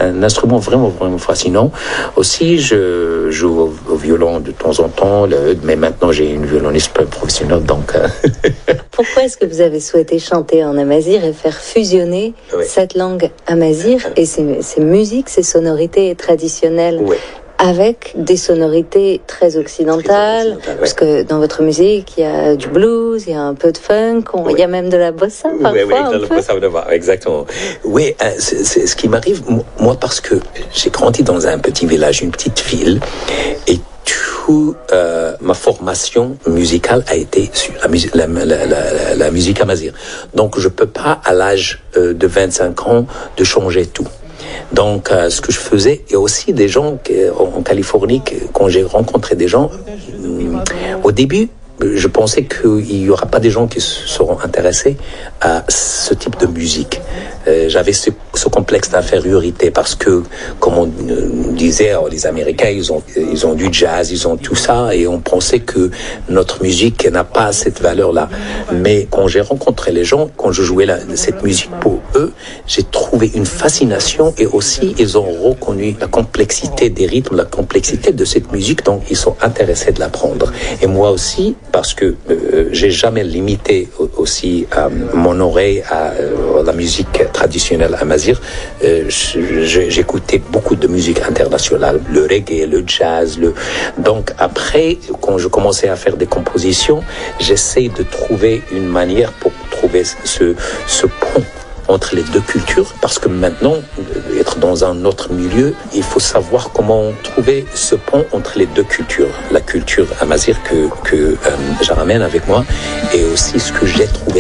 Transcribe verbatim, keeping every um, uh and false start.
un instrument vraiment, vraiment fascinant. Aussi, je joue au, au violon de temps en temps, le, mais maintenant j'ai une violoniste professionnelle, donc... Euh... Pourquoi est-ce que vous avez souhaité chanter en amazigh et faire fusionner oui. cette langue amazigh et ces, ces musiques, ces sonorités traditionnelles oui. avec des sonorités très occidentales, très parce ouais. que dans votre musique, il y a du blues, il y a un peu de funk, on, oui. il y a même de la bossa parfois. Oui, oui, un dans le peu. bossa nova, exactement. Oui, euh, c'est, c'est ce qui m'arrive, moi, parce que j'ai grandi dans un petit village, une petite ville, et tout, euh, ma formation musicale a été sur la, musique, la, la, la, la musique amazigh. Donc, je peux pas, à l'âge euh, de vingt-cinq ans, de changer tout. Donc, euh, ce que je faisais, et aussi des gens qui, en, en Californie, qui, quand j'ai rencontré des gens, euh, au début, je pensais qu'il n'y aura pas des gens qui seront intéressés à ce type de musique. Euh, j'avais ce, ce complexe d'infériorité parce que, comme on euh, disait, oh, les Américains, ils ont, ils ont du jazz, ils ont tout ça, et on pensait que notre musique n'a pas cette valeur-là. Mais quand j'ai rencontré les gens, quand je jouais la, cette musique pour eux, j'ai trouvé une fascination, et aussi ils ont reconnu la complexité des rythmes, la complexité de cette musique, donc ils sont intéressés de l'apprendre. Et moi aussi, parce que euh, j'ai jamais limité aussi euh, mon oreille à euh, la musique traditionnelle amazigh. Euh, j'écoutais beaucoup de musique internationale, le reggae, le jazz. Le... Donc après, quand je commençais à faire des compositions, j'essaie de trouver une manière pour trouver ce, ce pont entre les deux cultures, parce que maintenant, être dans un autre milieu, il faut savoir comment trouver ce pont entre les deux cultures. La culture amazigh que, que euh, je ramène avec moi, et aussi ce que j'ai trouvé